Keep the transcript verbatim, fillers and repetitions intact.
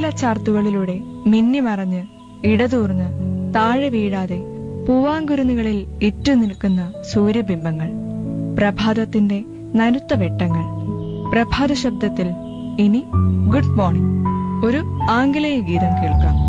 നീലച്ചാർത്തുകളിലൂടെ മിന്നിമറഞ്ഞ് ഇടതൂർന്ന് താഴെ വീഴാതെ പൂവാങ്കുരുന്നുകളിൽ ഇറ്റുനിൽക്കുന്ന സൂര്യബിംബങ്ങൾ, പ്രഭാതത്തിന്റെ നനുത്ത വെട്ടങ്ങൾ. പ്രഭാത ശബ്ദത്തിൽ ഇനി ഗുഡ് മോർണിംഗ്, ഒരു ആംഗലേയ ഗീതം കേൾക്കാം.